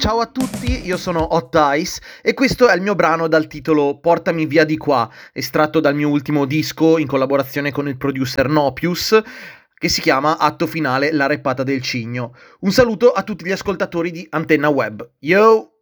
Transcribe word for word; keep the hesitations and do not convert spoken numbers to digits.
ciao a tutti, io sono Hot Ice e questo è il mio brano dal titolo Portami via di qua, estratto dal mio ultimo disco in collaborazione con il producer Nopius, che si chiama Atto Finale, la reppata del cigno. Un saluto a tutti gli ascoltatori di Antenna Web. Yo!